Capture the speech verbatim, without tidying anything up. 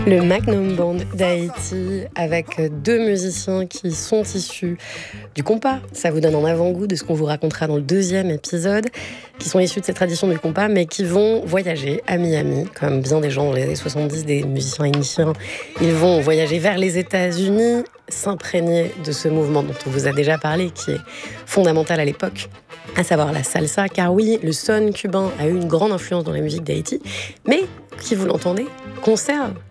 Le Magnum Band d'Haïti, avec deux musiciens qui sont issus du compas. Ça vous donne un avant-goût de ce qu'on vous racontera dans le deuxième épisode, qui sont issus de cette tradition du compas, mais qui vont voyager à Miami, comme bien des gens dans les années soixante-dix, des musiciens haïtiens. Ils vont voyager vers les États-Unis, s'imprégner de ce mouvement dont on vous a déjà parlé, qui est fondamental à l'époque, à savoir la salsa, car oui, le son cubain a eu une grande influence dans la musique d'Haïti, mais, qui vous l'entendez, conserve